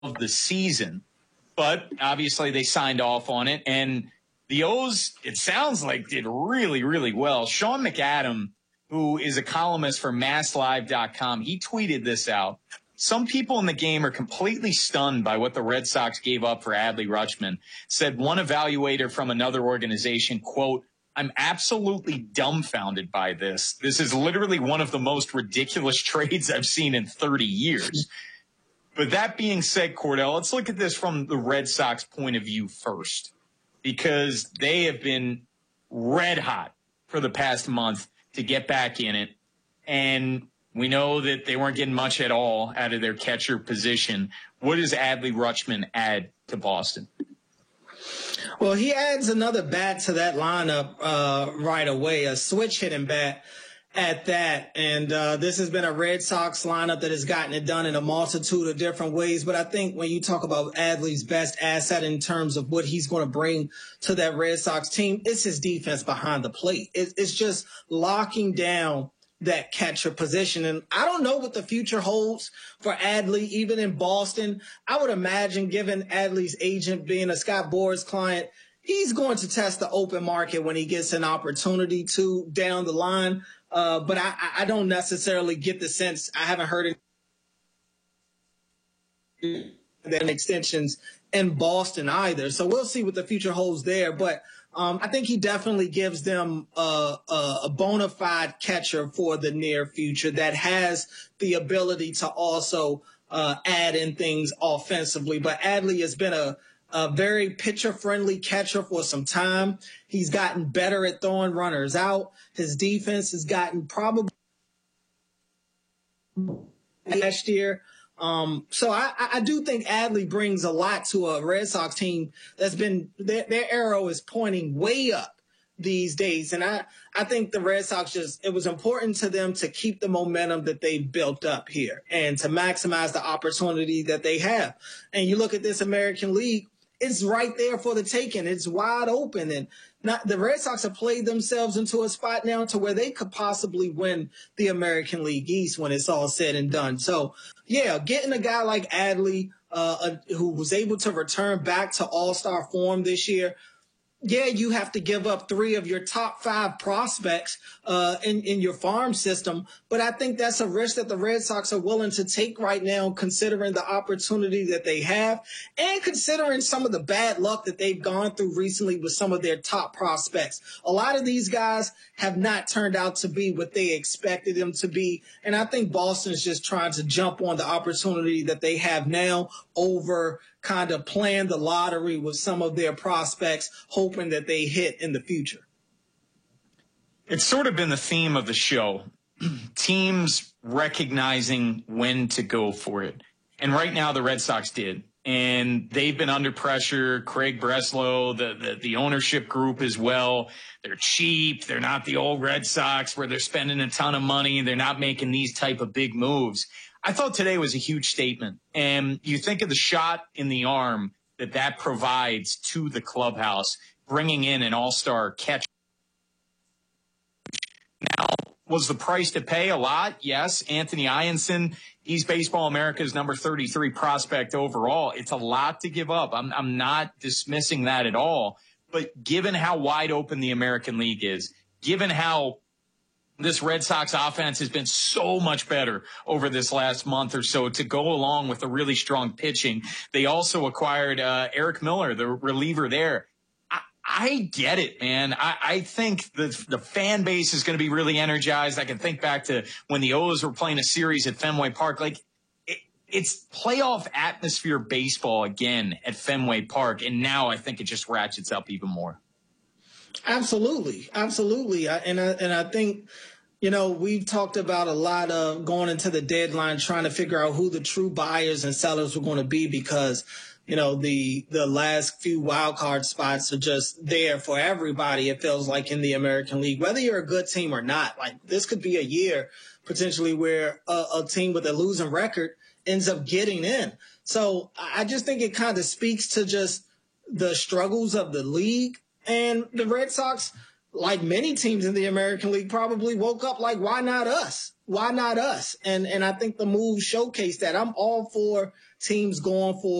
of the season. But obviously they signed off on it. And the O's, it sounds like, did really, really well. Sean McAdam, who is a columnist for MassLive.com, he tweeted this out. Some people in the game are completely stunned by what the Red Sox gave up for Adley Rutschman. Said one evaluator from another organization, quote, "I'm absolutely dumbfounded by this. This is literally one of the most ridiculous trades I've seen in 30 years. But that being said, Cordell, let's look at this from the Red Sox point of view first, because they have been red hot for the past month to get back in it. And we know that they weren't getting much at all out of their catcher position. What does Adley Rutschman add to Boston? Well, he adds another bat to that lineup right away, a switch hitting bat at that. And this has been a Red Sox lineup that has gotten it done in a multitude of different ways. But I think when you talk about Adley's best asset in terms of what he's going to bring to that Red Sox team, it's his defense behind the plate. It's just locking down that catcher position. And I don't know what the future holds for Adley, even in Boston. I would imagine, given Adley's agent being a Scott Boras client, he's going to test the open market when he gets an opportunity to down the line. But I don't necessarily get the sense. I haven't heard any extensions in Boston either. So we'll see what the future holds there. But I think he definitely gives them a bona fide catcher for the near future that has the ability to also add in things offensively. But Adley has been a very pitcher-friendly catcher for some time. He's gotten better at throwing runners out. His defense has gotten probably last year. So I do think Adley brings a lot to a Red Sox team that's been their arrow is pointing way up these days. And I think the Red Sox it was important to them to keep the momentum that they've built up here and to maximize the opportunity that they have. And you look at this American League, it's right there for the taking. It's wide open. And the Red Sox have played themselves into a spot now to where they could possibly win the American League East when it's all said and done. So, yeah, getting a guy like Adley, who was able to return back to all-star form this year, yeah, you have to give up 3 of your top 5 prospects in your farm system. But I think that's a risk that the Red Sox are willing to take right now, considering the opportunity that they have and considering some of the bad luck that they've gone through recently with some of their top prospects. A lot of these guys have not turned out to be what they expected them to be. And I think Boston's just trying to jump on the opportunity that they have now over kind of playing the lottery with some of their prospects, hoping that they hit in the future. It's sort of been the theme of the show. Teams recognizing when to go for it. And right now the Red Sox did. And they've been under pressure. Craig Breslow, the ownership group as well. They're cheap. They're not the old Red Sox where they're spending a ton of money. They're not making these type of big moves. I thought today was a huge statement. And you think of the shot in the arm that provides to the clubhouse, bringing in an all-star catcher. Now, was the price to pay a lot? Yes. Anthony Ianson, he's Baseball America's number 33 prospect overall. It's a lot to give up. I'm not dismissing that at all. But given how wide open the American League is, given how this Red Sox offense has been so much better over this last month or so to go along with the really strong pitching. They also acquired Eric Miller, the reliever there. I get it, man. I think the fan base is going to be really energized. I can think back to when the O's were playing a series at Fenway Park. Like, it's playoff atmosphere baseball again at Fenway Park. And now I think it just ratchets up even more. Absolutely. Absolutely. And I think, we've talked about a lot of going into the deadline, trying to figure out who the true buyers and sellers were going to be because, the last few wild card spots are just there for everybody. It feels like in the American League, whether you're a good team or not, like this could be a year potentially where a team with a losing record ends up getting in. So I just think it kind of speaks to just the struggles of the league. And the Red Sox, like many teams in the American League, probably woke up like, why not us? Why not us? And I think the move showcased that. I'm all for teams going for